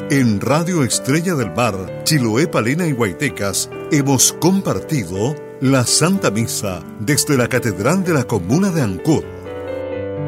En Radio Estrella del Mar, Chiloé, Palena y Guaitecas hemos compartido la Santa Misa desde la Catedral de la Comuna de Ancud.